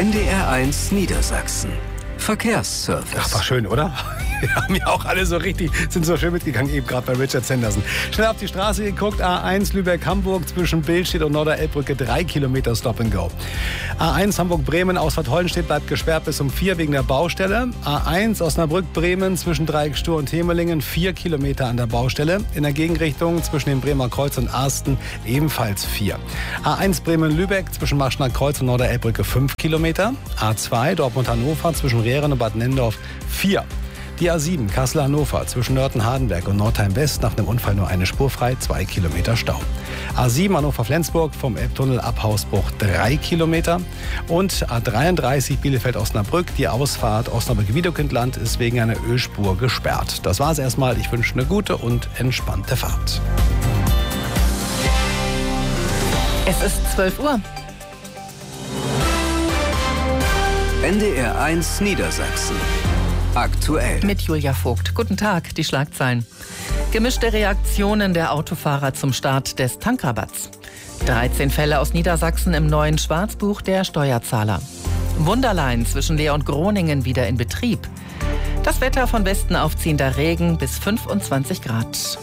NDR1 Niedersachsen. Verkehrsservice. Ach, war schön, oder? Wir haben ja auch alle sind so schön mitgegangen, eben gerade bei Richard Sanderson. Schnell auf die Straße geguckt, A1 Lübeck-Hamburg zwischen Billstedt und Norder-Elbbrücke 3 Kilometer Stop and Go. A1 Hamburg-Bremen, Ausfahrt Hollenstedt bleibt gesperrt bis um 4 wegen der Baustelle. A1 Osnabrück-Bremen zwischen Dreieckstuhl und Hemelingen 4 Kilometer an der Baustelle. In der Gegenrichtung zwischen dem Bremer Kreuz und Arsten ebenfalls 4. A1 Bremen-Lübeck zwischen Maschner Kreuz und Norder-Elbbrücke 5 Kilometer. A2 Dortmund-Hannover zwischen Rehren und Bad Nendorf 4. Die A7 Kassel-Hannover zwischen Nörten-Hardenberg und Nordheim-West nach einem Unfall nur eine Spur frei, 2 Kilometer Stau. A7 Hannover-Flensburg vom Elbtunnel ab Hausbruch 3 Kilometer. Und A33 Bielefeld-Osnabrück, die Ausfahrt Osnabrück-Wiedekindland ist wegen einer Ölspur gesperrt. Das war's erstmal. Ich wünsche eine gute und entspannte Fahrt. Es ist 12 Uhr. NDR1 Niedersachsen. Aktuell. Mit Julia Vogt. Guten Tag, die Schlagzeilen. Gemischte Reaktionen der Autofahrer zum Start des Tankrabatts. 13 Fälle aus Niedersachsen im neuen Schwarzbuch der Steuerzahler. Wunderlein zwischen Leer und Groningen wieder in Betrieb. Das Wetter von Westen aufziehender Regen bis 25 Grad.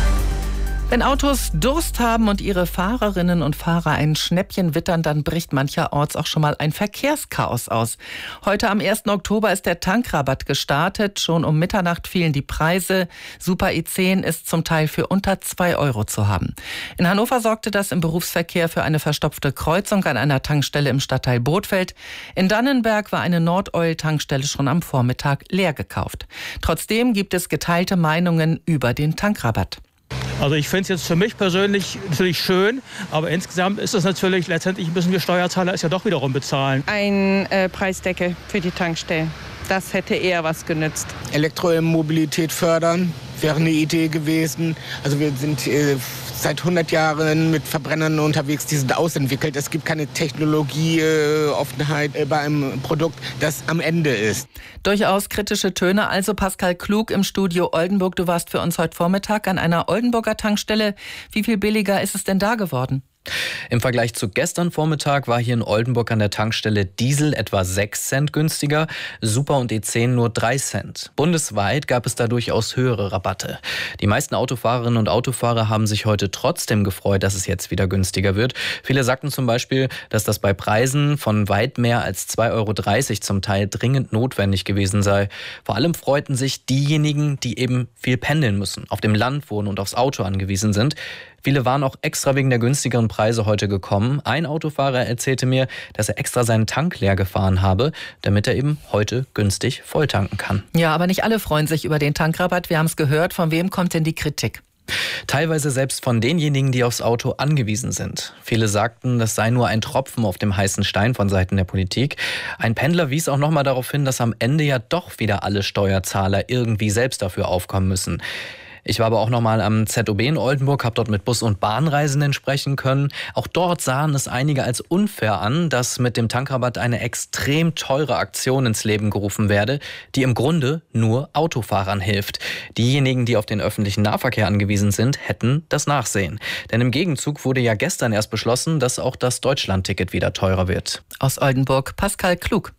Wenn Autos Durst haben und ihre Fahrerinnen und Fahrer ein Schnäppchen wittern, dann bricht mancherorts auch schon mal ein Verkehrschaos aus. Heute am 1. Oktober ist der Tankrabatt gestartet. Schon um Mitternacht fielen die Preise. Super E10 ist zum Teil für unter 2 Euro zu haben. In Hannover sorgte das im Berufsverkehr für eine verstopfte Kreuzung an einer Tankstelle im Stadtteil Bothfeld. In Dannenberg war eine Nord-Oil-Tankstelle schon am Vormittag leer gekauft. Trotzdem gibt es geteilte Meinungen über den Tankrabatt. Also ich finde es jetzt für mich persönlich natürlich schön, aber insgesamt ist es natürlich, letztendlich müssen wir Steuerzahler es ja doch wiederum bezahlen. Ein Preisdeckel für die Tankstellen, das hätte eher was genützt. Elektromobilität fördern wäre eine Idee gewesen. Also wir sind seit 100 Jahren mit Verbrennern unterwegs, die sind ausentwickelt. Es gibt keine Technologieoffenheit bei einem Produkt, das am Ende ist. Durchaus kritische Töne. Also Pascal Klug im Studio Oldenburg. Du warst für uns heute Vormittag an einer Oldenburger Tankstelle. Wie viel billiger ist es denn da geworden? Im Vergleich zu gestern Vormittag war hier in Oldenburg an der Tankstelle Diesel etwa 6 Cent günstiger, Super und E10 nur 3 Cent. Bundesweit gab es da durchaus höhere Rabatte. Die meisten Autofahrerinnen und Autofahrer haben sich heute trotzdem gefreut, dass es jetzt wieder günstiger wird. Viele sagten zum Beispiel, dass das bei Preisen von weit mehr als 2,30 Euro zum Teil dringend notwendig gewesen sei. Vor allem freuten sich diejenigen, die eben viel pendeln müssen, auf dem Land wohnen und aufs Auto angewiesen sind. Viele waren auch extra wegen der günstigeren Preise heute gekommen. Ein Autofahrer erzählte mir, dass er extra seinen Tank leer gefahren habe, damit er eben heute günstig volltanken kann. Ja, aber nicht alle freuen sich über den Tankrabatt. Wir haben es gehört. Von wem kommt denn die Kritik? Teilweise selbst von denjenigen, die aufs Auto angewiesen sind. Viele sagten, das sei nur ein Tropfen auf dem heißen Stein von Seiten der Politik. Ein Pendler wies auch nochmal darauf hin, dass am Ende ja doch wieder alle Steuerzahler irgendwie selbst dafür aufkommen müssen. Ich war aber auch nochmal am ZOB in Oldenburg, habe dort mit Bus- und Bahnreisenden sprechen können. Auch dort sahen es einige als unfair an, dass mit dem Tankrabatt eine extrem teure Aktion ins Leben gerufen werde, die im Grunde nur Autofahrern hilft. Diejenigen, die auf den öffentlichen Nahverkehr angewiesen sind, hätten das Nachsehen. Denn im Gegenzug wurde ja gestern erst beschlossen, dass auch das Deutschlandticket wieder teurer wird. Aus Oldenburg, Pascal Klug.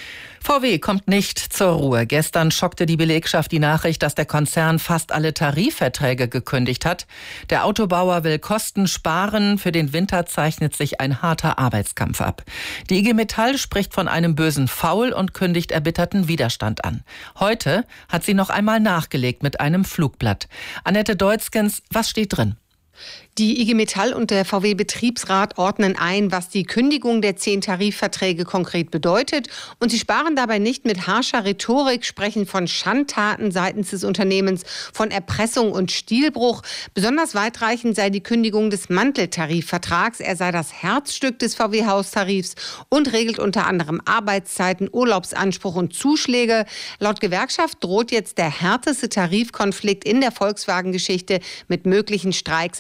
VW kommt nicht zur Ruhe. Gestern schockte die Belegschaft die Nachricht, dass der Konzern fast alle Tarifverträge gekündigt hat. Der Autobauer will Kosten sparen. Für den Winter zeichnet sich ein harter Arbeitskampf ab. Die IG Metall spricht von einem bösen Faul und kündigt erbitterten Widerstand an. Heute hat sie noch einmal nachgelegt mit einem Flugblatt. Annette Deutzgens, was steht drin? Die IG Metall und der VW-Betriebsrat ordnen ein, was die Kündigung der 10 Tarifverträge konkret bedeutet. Und sie sparen dabei nicht mit harscher Rhetorik, sprechen von Schandtaten seitens des Unternehmens, von Erpressung und Stilbruch. Besonders weitreichend sei die Kündigung des Manteltarifvertrags. Er sei das Herzstück des VW-Haustarifs und regelt unter anderem Arbeitszeiten, Urlaubsanspruch und Zuschläge. Laut Gewerkschaft droht jetzt der härteste Tarifkonflikt in der Volkswagen-Geschichte mit möglichen Streiks ab dem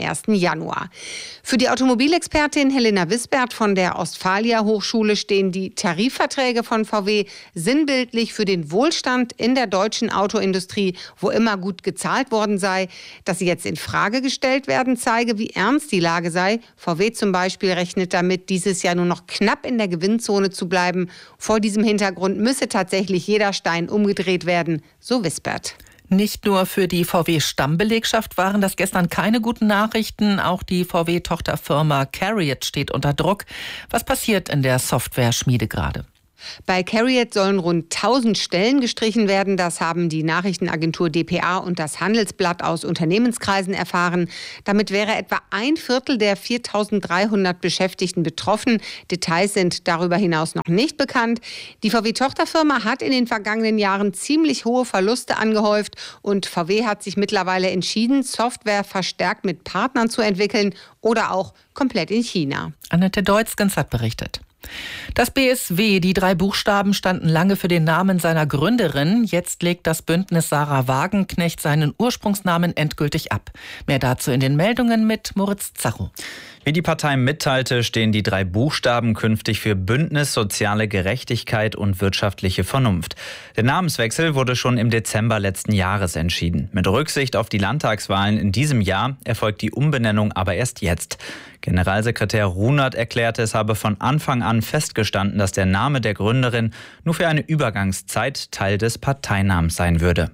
1. Januar. Für die Automobilexpertin Helena Wisbert von der Ostfalia Hochschule stehen die Tarifverträge von VW sinnbildlich für den Wohlstand in der deutschen Autoindustrie, wo immer gut gezahlt worden sei. Dass sie jetzt in Frage gestellt werden, zeige, wie ernst die Lage sei. VW zum Beispiel rechnet damit, dieses Jahr nur noch knapp in der Gewinnzone zu bleiben. Vor diesem Hintergrund müsse tatsächlich jeder Stein umgedreht werden, so Wisbert. Nicht nur für die VW-Stammbelegschaft waren das gestern keine guten Nachrichten. Auch die VW-Tochterfirma CARIAD steht unter Druck. Was passiert in der Software-Schmiede gerade? Bei CARIAD sollen rund 1000 Stellen gestrichen werden. Das haben die Nachrichtenagentur dpa und das Handelsblatt aus Unternehmenskreisen erfahren. Damit wäre etwa 1/4 der 4300 Beschäftigten betroffen. Details sind darüber hinaus noch nicht bekannt. Die VW-Tochterfirma hat in den vergangenen Jahren ziemlich hohe Verluste angehäuft und VW hat sich mittlerweile entschieden, Software verstärkt mit Partnern zu entwickeln oder auch komplett in China. Annette Deutzgens hat berichtet. Das BSW, die 3 Buchstaben, standen lange für den Namen seiner Gründerin. Jetzt legt das Bündnis Sarah Wagenknecht seinen Ursprungsnamen endgültig ab. Mehr dazu in den Meldungen mit Moritz Zacho. Wie die Partei mitteilte, stehen die 3 Buchstaben künftig für Bündnis Soziale Gerechtigkeit und wirtschaftliche Vernunft. Der Namenswechsel wurde schon im Dezember letzten Jahres entschieden. Mit Rücksicht auf die Landtagswahlen in diesem Jahr erfolgt die Umbenennung aber erst jetzt. Generalsekretär Runert erklärte, es habe von Anfang an festgestanden, dass der Name der Gründerin nur für eine Übergangszeit Teil des Parteinamens sein würde.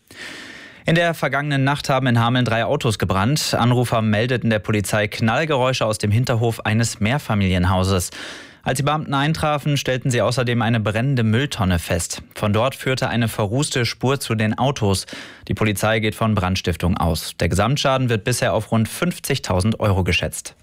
In der vergangenen Nacht haben in Hameln 3 Autos gebrannt. Anrufer meldeten der Polizei Knallgeräusche aus dem Hinterhof eines Mehrfamilienhauses. Als die Beamten eintrafen, stellten sie außerdem eine brennende Mülltonne fest. Von dort führte eine verrußte Spur zu den Autos. Die Polizei geht von Brandstiftung aus. Der Gesamtschaden wird bisher auf rund 50.000 € geschätzt.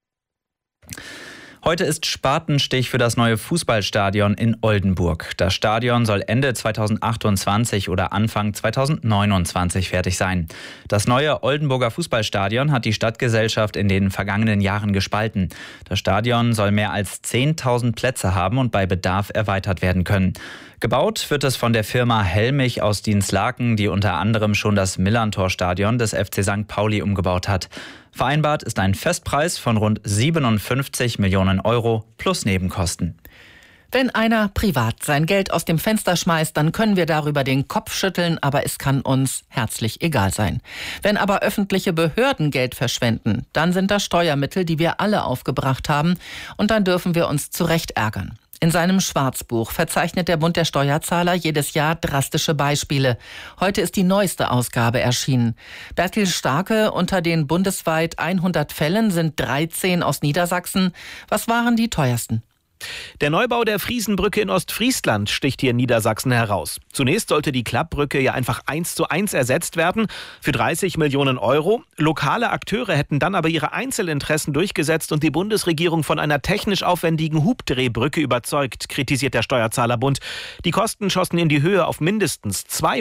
Heute ist Spatenstich für das neue Fußballstadion in Oldenburg. Das Stadion soll Ende 2028 oder Anfang 2029 fertig sein. Das neue Oldenburger Fußballstadion hat die Stadtgesellschaft in den vergangenen Jahren gespalten. Das Stadion soll mehr als 10.000 Plätze haben und bei Bedarf erweitert werden können. Gebaut wird es von der Firma Helmich aus Dinslaken, die unter anderem schon das Millerntor-Stadion des FC St. Pauli umgebaut hat. Vereinbart ist ein Festpreis von rund 57 Millionen € plus Nebenkosten. Wenn einer privat sein Geld aus dem Fenster schmeißt, dann können wir darüber den Kopf schütteln, aber es kann uns herzlich egal sein. Wenn aber öffentliche Behörden Geld verschwenden, dann sind das Steuermittel, die wir alle aufgebracht haben, und dann dürfen wir uns zu Recht ärgern. In seinem Schwarzbuch verzeichnet der Bund der Steuerzahler jedes Jahr drastische Beispiele. Heute ist die neueste Ausgabe erschienen. Bertil Starke, unter den bundesweit 100 Fällen sind 13 aus Niedersachsen. Was waren die teuersten? Der Neubau der Friesenbrücke in Ostfriesland sticht hier in Niedersachsen heraus. Zunächst sollte die Klappbrücke ja einfach 1:1 ersetzt werden für 30 Millionen €. Lokale Akteure hätten dann aber ihre Einzelinteressen durchgesetzt und die Bundesregierung von einer technisch aufwendigen Hubdrehbrücke überzeugt, kritisiert der Steuerzahlerbund. Die Kosten schossen in die Höhe auf mindestens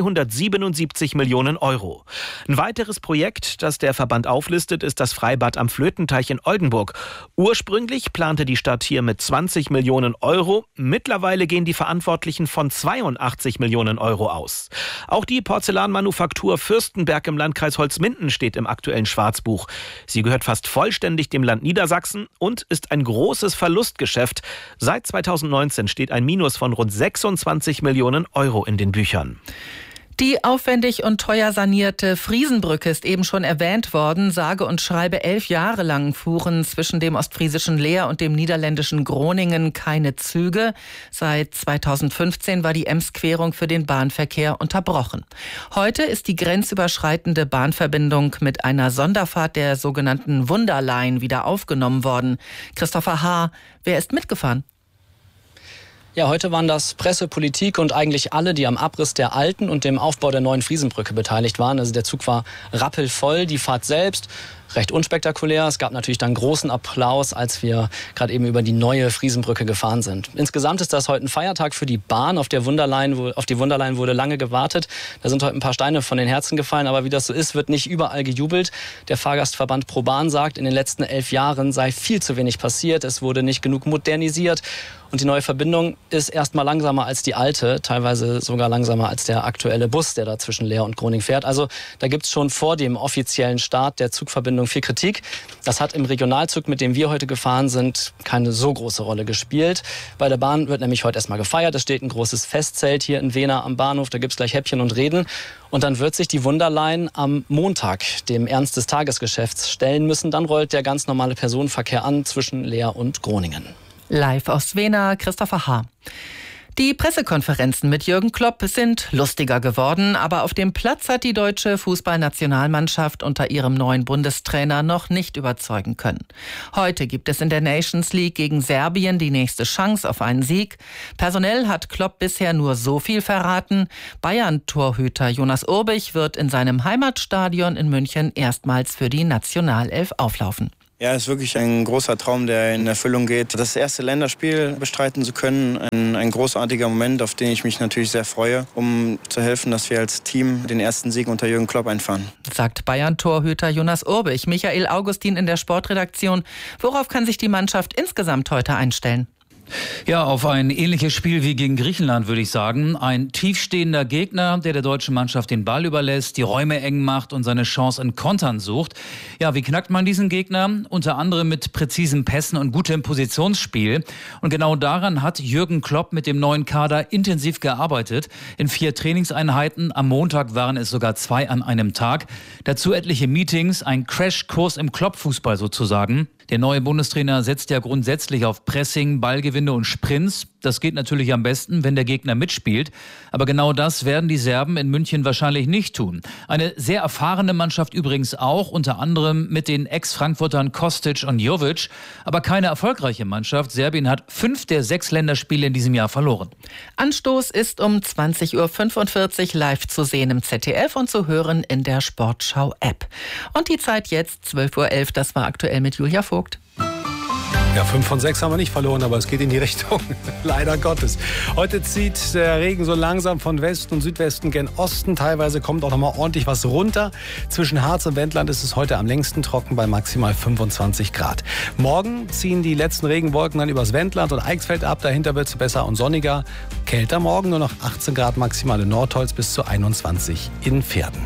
277 Millionen €. Ein weiteres Projekt, das der Verband auflistet, ist das Freibad am Flötenteich in Oldenburg. Ursprünglich plante die Stadt hier mit 20 Millionen €. Mittlerweile gehen die Verantwortlichen von 82 Millionen € aus. Auch die Porzellanmanufaktur Fürstenberg im Landkreis Holzminden steht im aktuellen Schwarzbuch. Sie gehört fast vollständig dem Land Niedersachsen und ist ein großes Verlustgeschäft. Seit 2019 steht ein Minus von rund 26 Millionen € in den Büchern. Die aufwendig und teuer sanierte Friesenbrücke ist eben schon erwähnt worden. Sage und schreibe 11 Jahre lang fuhren zwischen dem ostfriesischen Leer und dem niederländischen Groningen keine Züge. Seit 2015 war die Ems-Querung für den Bahnverkehr unterbrochen. Heute ist die grenzüberschreitende Bahnverbindung mit einer Sonderfahrt der sogenannten Wunderline wieder aufgenommen worden. Christopher H., wer ist mitgefahren? Ja, heute waren das Presse, Politik und eigentlich alle, die am Abriss der alten und dem Aufbau der neuen Friesenbrücke beteiligt waren. Also der Zug war rappelvoll, die Fahrt selbst recht unspektakulär. Es gab natürlich dann großen Applaus, als wir gerade eben über die neue Friesenbrücke gefahren sind. Insgesamt ist das heute ein Feiertag für die Bahn. Auf die Wunderline wurde lange gewartet. Da sind heute ein paar Steine von den Herzen gefallen. Aber wie das so ist, wird nicht überall gejubelt. Der Fahrgastverband ProBahn sagt, in den letzten 11 Jahren sei viel zu wenig passiert. Es wurde nicht genug modernisiert. Und die neue Verbindung ist erstmal langsamer als die alte, teilweise sogar langsamer als der aktuelle Bus, der da zwischen Leer und Groningen fährt. Also da gibt es schon vor dem offiziellen Start der Zugverbindung Entscheidung viel Kritik. Das hat im Regionalzug, mit dem wir heute gefahren sind, keine so große Rolle gespielt. Bei der Bahn wird nämlich heute erstmal gefeiert. Es steht ein großes Festzelt hier in Wehner am Bahnhof. Da gibt es gleich Häppchen und Reden. Und dann wird sich die Wunderline am Montag dem Ernst des Tagesgeschäfts stellen müssen. Dann rollt der ganz normale Personenverkehr an zwischen Leer und Groningen. Live aus Wehner, Christopher H. Die Pressekonferenzen mit Jürgen Klopp sind lustiger geworden, aber auf dem Platz hat die deutsche Fußballnationalmannschaft unter ihrem neuen Bundestrainer noch nicht überzeugen können. Heute gibt es in der Nations League gegen Serbien die nächste Chance auf einen Sieg. Personell hat Klopp bisher nur so viel verraten. Bayern-Torhüter Jonas Urbich wird in seinem Heimatstadion in München erstmals für die Nationalelf auflaufen. Ja, es ist wirklich ein großer Traum, der in Erfüllung geht. Das erste Länderspiel bestreiten zu können, ein großartiger Moment, auf den ich mich natürlich sehr freue, um zu helfen, dass wir als Team den ersten Sieg unter Jürgen Klopp einfahren. Sagt Bayern-Torhüter Jonas Urbich. Michael Augustin in der Sportredaktion. Worauf kann sich die Mannschaft insgesamt heute einstellen? Ja, auf ein ähnliches Spiel wie gegen Griechenland, würde ich sagen. Ein tiefstehender Gegner, der deutschen Mannschaft den Ball überlässt, die Räume eng macht und seine Chance in Kontern sucht. Ja, wie knackt man diesen Gegner? Unter anderem mit präzisen Pässen und gutem Positionsspiel. Und genau daran hat Jürgen Klopp mit dem neuen Kader intensiv gearbeitet. In 4 Trainingseinheiten, am Montag waren es sogar 2 an einem Tag. Dazu etliche Meetings, ein Crashkurs im Klopp-Fußball sozusagen. Der neue Bundestrainer setzt ja grundsätzlich auf Pressing, Ballgewinne und Sprints. Das geht natürlich am besten, wenn der Gegner mitspielt. Aber genau das werden die Serben in München wahrscheinlich nicht tun. Eine sehr erfahrene Mannschaft übrigens auch, unter anderem mit den Ex-Frankfurtern Kostic und Jovic. Aber keine erfolgreiche Mannschaft. Serbien hat 5 der 6 Länderspiele in diesem Jahr verloren. Anstoß ist um 20.45 Uhr live zu sehen im ZDF und zu hören in der Sportschau-App. Und die Zeit jetzt 12.11 Uhr, das war aktuell mit Julia Vogt. Ja, 5 von 6 haben wir nicht verloren, aber es geht in die Richtung. Leider Gottes. Heute zieht der Regen so langsam von Westen und Südwesten gen Osten. Teilweise kommt auch noch mal ordentlich was runter. Zwischen Harz und Wendland ist es heute am längsten trocken bei maximal 25 Grad. Morgen ziehen die letzten Regenwolken dann übers Wendland und Eichsfeld ab. Dahinter wird es besser und sonniger. Kälter morgen, nur noch 18 Grad maximal in Nordholz bis zu 21 in Verden.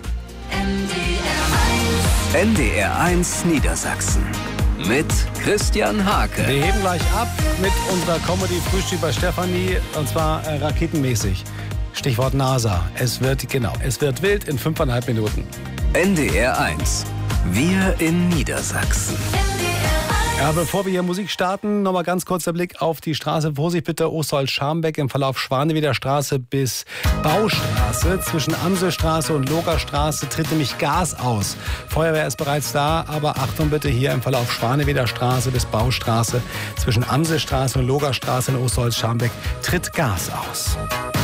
NDR1 Niedersachsen. Mit Christian Hake. Wir heben gleich ab mit unserer Comedy-Frühstück bei Stefanie, und zwar raketenmäßig. Stichwort NASA. Es wird wild in 5,5 Minuten. NDR1. Wir in Niedersachsen. Ja, bevor wir hier Musik starten, nochmal ganz kurz der Blick auf die Straße. Vorsicht bitte, Ostholz-Scharmbeck im Verlauf Schwaneweder Straße bis Baustraße. Zwischen Amselstraße und Logerstraße tritt nämlich Gas aus. Feuerwehr ist bereits da, aber Achtung bitte, hier im Verlauf Schwaneweder Straße bis Baustraße. Zwischen Amselstraße und Logerstraße in Ostholz-Scharmbeck tritt Gas aus.